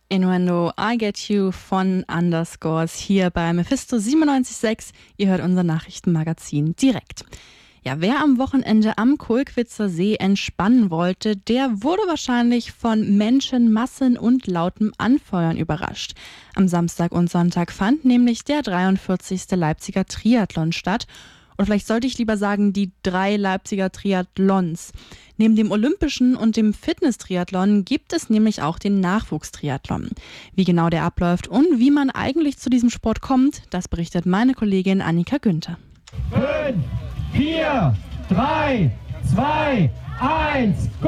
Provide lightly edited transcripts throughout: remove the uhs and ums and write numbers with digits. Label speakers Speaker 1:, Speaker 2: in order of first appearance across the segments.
Speaker 1: Innuendo, I Get You von Underscores hier bei Mephisto 97.6. Ihr hört unser Nachrichtenmagazin direkt. Ja, wer am Wochenende am Kolkwitzer See entspannen wollte, der wurde wahrscheinlich von Menschenmassen und lautem Anfeuern überrascht. Am Samstag und Sonntag fand nämlich der 43. Leipziger Triathlon statt. Oder vielleicht sollte ich lieber sagen, die 3 Leipziger Triathlons. Neben dem Olympischen und dem Fitness-Triathlon gibt es nämlich auch den Nachwuchstriathlon. Wie genau der abläuft und wie man eigentlich zu diesem Sport kommt, das berichtet meine Kollegin Annika Günther.
Speaker 2: 5, 4, 3, 2, 1, go!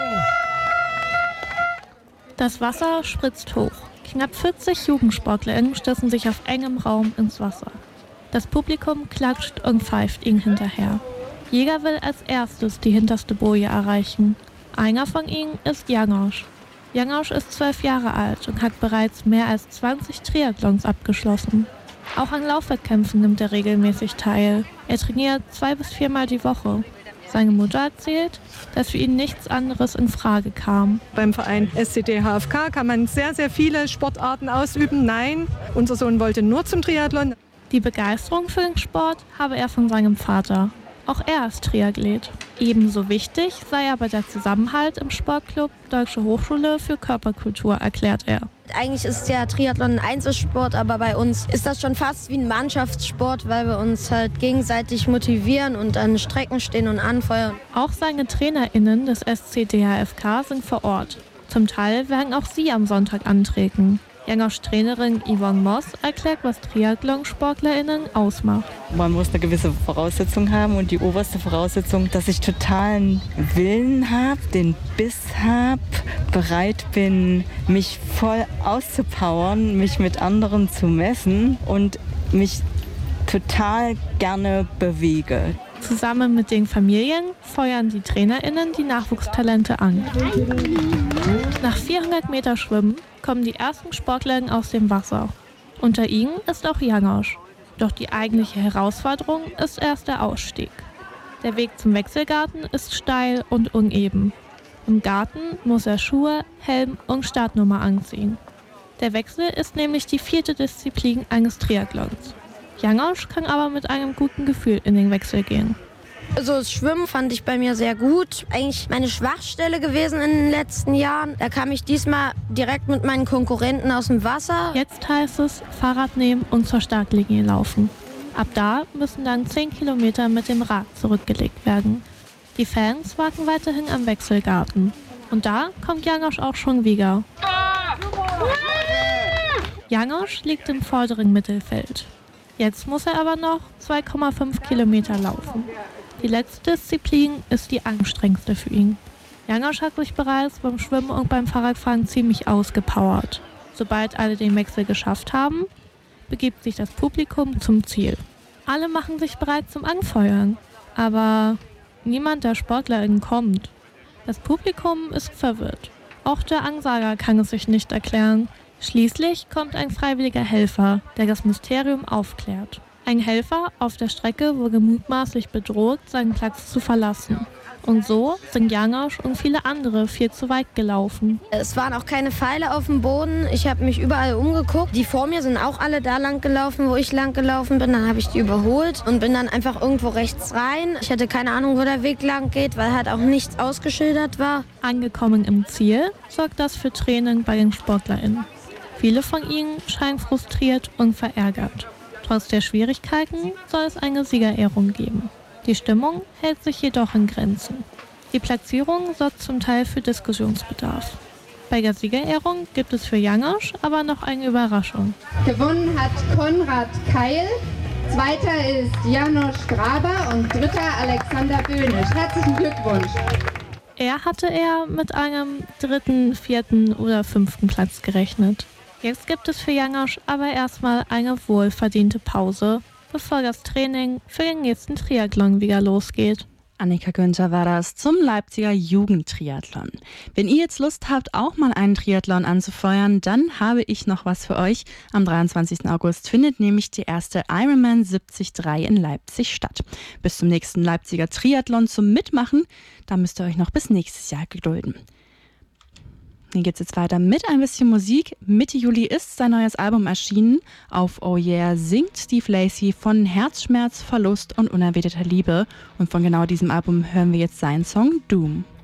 Speaker 3: Das Wasser spritzt hoch. Knapp 40 JugendsportlerInnen stürzen sich auf engem Raum ins Wasser. Das Publikum klatscht und pfeift ihnen hinterher. Jäger will als erstes die hinterste Boje erreichen. Einer von ihnen ist Janosch. Janosch ist 12 Jahre alt und hat bereits mehr als 20 Triathlons abgeschlossen. Auch an Laufwettkämpfen nimmt er regelmäßig teil. Er trainiert 2 bis 4 Mal die Woche. Seine Mutter erzählt, dass für ihn nichts anderes in Frage kam.
Speaker 4: Beim Verein SCD HFK kann man sehr, sehr viele Sportarten ausüben. Nein, unser Sohn wollte nur zum Triathlon.
Speaker 3: Die Begeisterung für den Sport habe er von seinem Vater. Auch er ist Triathlet. Ebenso wichtig sei aber der Zusammenhalt im Sportclub Deutsche Hochschule für Körperkultur, erklärt er.
Speaker 5: Eigentlich ist der Triathlon ein Einzelsport, aber bei uns ist das schon fast wie ein Mannschaftssport, weil wir uns halt gegenseitig motivieren und an Strecken stehen und anfeuern.
Speaker 3: Auch seine TrainerInnen des SCDHFK sind vor Ort. Zum Teil werden auch sie am Sonntag antreten. Janosch Trainerin Yvonne Moss erklärt, was Triathlon-SportlerInnen ausmacht.
Speaker 6: Man muss eine gewisse Voraussetzung haben und die oberste Voraussetzung, dass ich totalen Willen habe, den Biss habe, bereit bin, mich voll auszupowern, mich mit anderen zu messen und mich total gerne bewege.
Speaker 3: Zusammen mit den Familien feuern die TrainerInnen die Nachwuchstalente an. Nach 400 Meter Schwimmen kommen die ersten SportlerInnen aus dem Wasser. Unter ihnen ist auch Janosch. Doch die eigentliche Herausforderung ist erst der Ausstieg. Der Weg zum Wechselgarten ist steil und uneben. Im Garten muss er Schuhe, Helm und Startnummer anziehen. Der Wechsel ist nämlich die 4. Disziplin eines Triathlons. Janosch kann aber mit einem guten Gefühl in den Wechsel gehen.
Speaker 5: Also das Schwimmen fand ich bei mir sehr gut. Eigentlich meine Schwachstelle gewesen in den letzten Jahren. Da kam ich diesmal direkt mit meinen Konkurrenten aus dem Wasser.
Speaker 3: Jetzt heißt es Fahrrad nehmen und zur Startlinie laufen. Ab da müssen dann 10 Kilometer mit dem Rad zurückgelegt werden. Die Fans warten weiterhin am Wechselgarten. Und da kommt Janosch auch schon wieder. Janosch liegt im vorderen Mittelfeld. Jetzt muss er aber noch 2,5 Kilometer laufen. Die letzte Disziplin ist die anstrengendste für ihn. Janosch hat sich bereits beim Schwimmen und beim Fahrradfahren ziemlich ausgepowert. Sobald alle den Wechsel geschafft haben, begibt sich das Publikum zum Ziel. Alle machen sich bereit zum Anfeuern, aber niemand der SportlerInnen kommt. Das Publikum ist verwirrt. Auch der Ansager kann es sich nicht erklären. Schließlich kommt ein freiwilliger Helfer, der das Mysterium aufklärt. Ein Helfer auf der Strecke wurde mutmaßlich bedroht, seinen Platz zu verlassen. Und so sind Janosch und viele andere viel zu weit gelaufen.
Speaker 5: Es waren auch keine Pfeile auf dem Boden. Ich habe mich überall umgeguckt. Die vor mir sind auch alle da lang gelaufen, wo ich lang gelaufen bin. Dann habe ich die überholt und bin dann einfach irgendwo rechts rein. Ich hatte keine Ahnung, wo der Weg lang geht, weil halt auch nichts ausgeschildert war.
Speaker 3: Angekommen im Ziel sorgt das für Tränen bei den SportlerInnen. Viele von ihnen scheinen frustriert und verärgert. Trotz der Schwierigkeiten soll es eine Siegerehrung geben. Die Stimmung hält sich jedoch in Grenzen. Die Platzierung sorgt zum Teil für Diskussionsbedarf. Bei der Siegerehrung gibt es für Janosch aber noch eine Überraschung.
Speaker 7: Gewonnen hat Konrad Keil, zweiter ist Janosch Graber und dritter Alexander Böhnisch. Herzlichen Glückwunsch.
Speaker 3: Er hatte mit einem 3., 4. oder 5. Platz gerechnet. Jetzt gibt es für Janosch aber erstmal eine wohlverdiente Pause, bevor das Training für den nächsten Triathlon wieder losgeht.
Speaker 1: Annika Günther war das zum Leipziger Jugendtriathlon. Wenn ihr jetzt Lust habt, auch mal einen Triathlon anzufeuern, dann habe ich noch was für euch. Am 23. August findet nämlich die erste Ironman 73 in Leipzig statt. Bis zum nächsten Leipziger Triathlon zum Mitmachen, da müsst ihr euch noch bis nächstes Jahr gedulden. Hier geht's jetzt weiter mit ein bisschen Musik. Mitte Juli ist sein neues Album erschienen. Auf Oh Yeah singt Steve Lacy von Herzschmerz, Verlust und unerwidterter Liebe. Und von genau diesem Album hören wir jetzt seinen Song Doom.